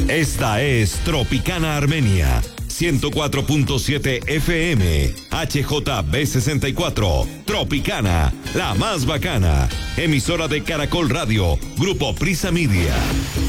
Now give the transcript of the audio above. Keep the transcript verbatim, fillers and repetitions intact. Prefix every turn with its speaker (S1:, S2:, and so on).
S1: Esta es Tropicana Armenia, ciento cuatro punto siete F M, H J B sesenta y cuatro, Tropicana, la más bacana, emisora de Caracol Radio, Grupo Prisa Media.